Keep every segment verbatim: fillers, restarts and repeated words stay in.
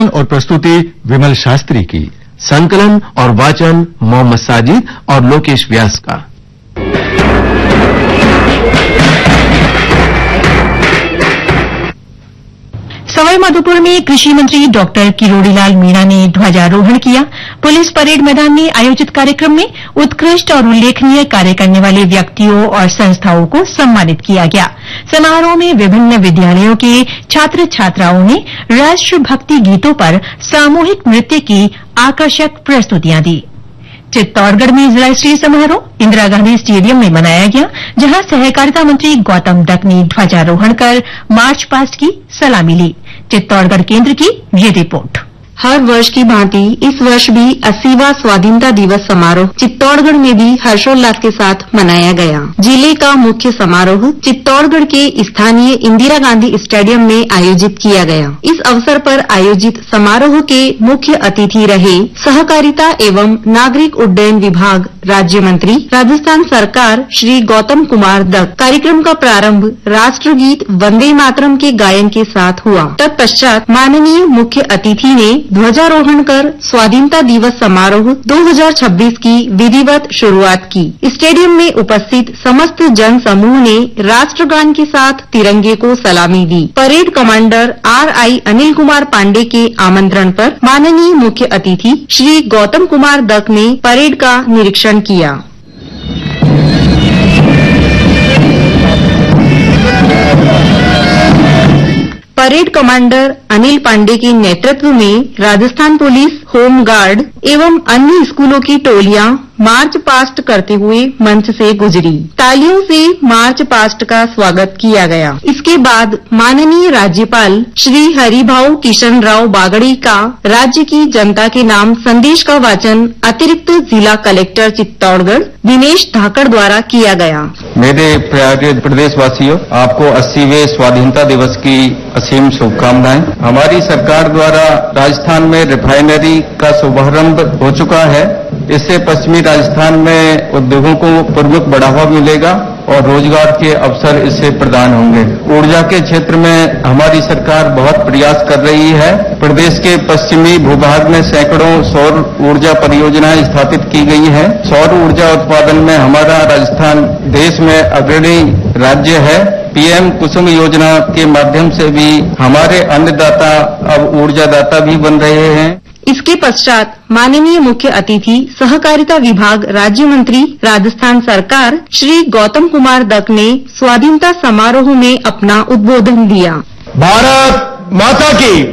और प्रस्तुति विमल शास्त्री की। संकलन और वाचन मोहम्मद साजिद और लोकेश व्यास का। सवाईमाधोपुर में कृषि मंत्री डॉक्टर किरोड़ीलाल मीणा ने ध्वजारोहण किया। पुलिस परेड मैदान में आयोजित कार्यक्रम में उत्कृष्ट और उल्लेखनीय कार्य करने वाले व्यक्तियों और संस्थाओं को सम्मानित किया गया। समारोह में विभिन्न विद्यालयों के छात्र छात्राओं ने राष्ट्रभक्ति गीतों पर सामूहिक नृत्य की आकर्षक प्रस्तुतियां दी। चित्तौड़गढ़ में जिला स्तरीय समारोह इंदिरा गांधी स्टेडियम में मनाया गया, जहां सहकारिता मंत्री गौतम डक ने ध्वजारोहण कर मार्च पास्ट की सलामी ली। चित्तौड़गढ़ केंद्र की ये रिपोर्ट। हर वर्ष की भांति इस वर्ष भी अस्सीवां स्वाधीनता दिवस समारोह चित्तौड़गढ़ में भी हर्षोल्लास के साथ मनाया गया। जिले का मुख्य समारोह चित्तौड़गढ़ के स्थानीय इंदिरा गांधी स्टेडियम में आयोजित किया गया। इस अवसर पर आयोजित समारोह के मुख्य अतिथि रहे सहकारिता एवं नागरिक उड्डयन विभाग राज्य मंत्री राजस्थान सरकार श्री गौतम कुमार दत्त। कार्यक्रम का प्रारंभ राष्ट्रगीत वंदे मातरम के गायन के साथ हुआ। तत्पश्चात माननीय मुख्य अतिथि ने ध्वजारोहण कर स्वाधीनता दिवस समारोह दो हज़ार छब्बीस की विधिवत शुरुआत की। स्टेडियम में उपस्थित समस्त जन समूह ने राष्ट्रगान के साथ तिरंगे को सलामी दी। परेड कमांडर आर आई अनिल कुमार पांडे के आमंत्रण पर माननीय मुख्य अतिथि श्री गौतम कुमार दत्त ने परेड का निरीक्षण किया। परेड कमांडर अनिल पांडे के नेतृत्व में राजस्थान पुलिस, होम गार्ड एवं अन्य स्कूलों की टोलियां मार्च पास्ट करते हुए मंच से गुजरी। तालियों से मार्च पास्ट का स्वागत किया गया। इसके बाद माननीय राज्यपाल श्री हरिभाऊ किशन राव बागड़ी का राज्य की जनता के नाम संदेश का वाचन अतिरिक्त जिला कलेक्टर चित्तौड़गढ़ दिनेश धाकड़ द्वारा किया गया। मेरे प्यारे प्रदेशवासियों, आपको अस्सीवें स्वाधीनता दिवस की असीम शुभकामनाएं। हमारी सरकार द्वारा राजस्थान में रिफाइनरी का शुभारंभ हो चुका है। इससे पश्चिमी राजस्थान में उद्योगों को प्रमुख बढ़ावा मिलेगा और रोजगार के अवसर इससे प्रदान होंगे। ऊर्जा के क्षेत्र में हमारी सरकार बहुत प्रयास कर रही है। प्रदेश के पश्चिमी भूभाग में सैकड़ों सौर ऊर्जा परियोजनाएं स्थापित की गई हैं। सौर ऊर्जा उत्पादन में हमारा राजस्थान देश में अग्रणी राज्य है। पीएम कुसुम योजना के माध्यम से भी हमारे अन्नदाता अब ऊर्जादाता भी बन रहे हैं। इसके पश्चात माननीय मुख्य अतिथि सहकारिता विभाग राज्य मंत्री राजस्थान सरकार श्री गौतम कुमार दत्त ने स्वाधीनता समारोह में अपना उद्बोधन दिया। भारत माता की।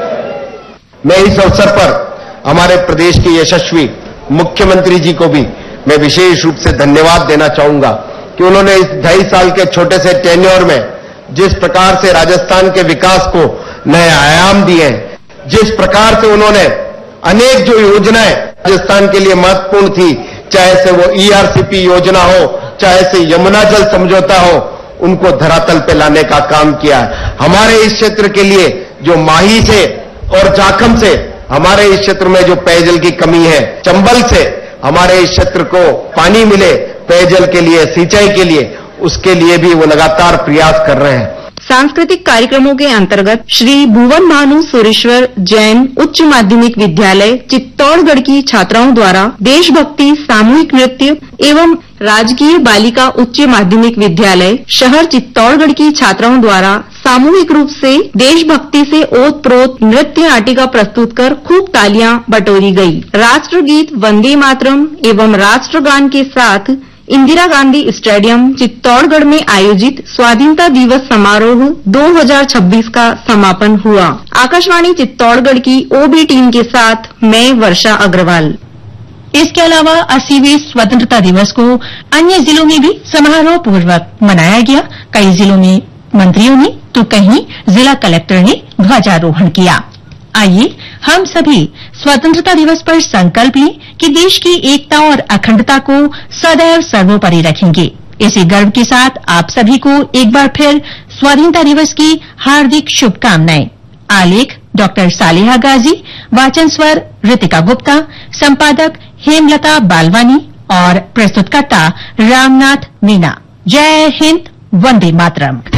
मैं इस अवसर पर हमारे प्रदेश के यशस्वी मुख्यमंत्री जी को भी मैं विशेष रूप से धन्यवाद देना चाहूंगा कि उन्होंने इस ढाई साल के छोटे से टेन्योर में जिस प्रकार से राजस्थान के विकास को नए आयाम दिए, जिस प्रकार से उन्होंने अनेक जो योजनाएं राजस्थान के लिए महत्वपूर्ण थी, चाहे से वो ईआरसीपी योजना हो, चाहे से यमुना जल समझौता हो, उनको धरातल पे लाने का काम किया है। हमारे इस क्षेत्र के लिए जो माही से और जाखम से हमारे इस क्षेत्र में जो पेयजल की कमी है, चंबल से हमारे इस क्षेत्र को पानी मिले पेयजल के लिए, सिंचाई के लिए, उसके लिए भी वो लगातार प्रयास कर रहे हैं। सांस्कृतिक कार्यक्रमों के अंतर्गत श्री भुवन भानु सुरेश्वर जैन उच्च माध्यमिक विद्यालय चित्तौड़गढ़ की छात्राओं द्वारा देशभक्ति सामूहिक नृत्य एवं राजकीय बालिका उच्च माध्यमिक विद्यालय शहर चित्तौड़गढ़ की छात्राओं द्वारा सामूहिक रूप से देशभक्ति से ओतप्रोत नृत्य नाटिका प्रस्तुत कर खूब तालियां बटोरी गई। राष्ट्रगीत वंदे मातरम एवं राष्ट्रगान के साथ इंदिरा गांधी स्टेडियम चित्तौड़गढ़ में आयोजित स्वाधीनता दिवस समारोह दो हज़ार छब्बीस का समापन हुआ। आकाशवाणी चित्तौड़गढ़ की ओबी टीम के साथ मैं वर्षा अग्रवाल। इसके अलावा अस्सीवें स्वतंत्रता दिवस को अन्य जिलों में भी समारोह पूर्वक मनाया गया। कई जिलों में मंत्रियों ने तो कहीं जिला कलेक्टर ने ध्वजारोहण किया। आइए हम सभी स्वतंत्रता दिवस पर संकल्प लें कि देश की एकता और अखंडता को सदैव सर्वोपरि रखेंगे। इसी गर्व के साथ आप सभी को एक बार फिर स्वाधीनता दिवस की हार्दिक शुभकामनाएं। आलेख डॉक्टर सालेहा गाजी, वाचन स्वर ऋतिका गुप्ता, संपादक हेमलता बालवानी और प्रस्तुतकर्ता रामनाथ मीणा। जय हिंद, वंदे मातरम।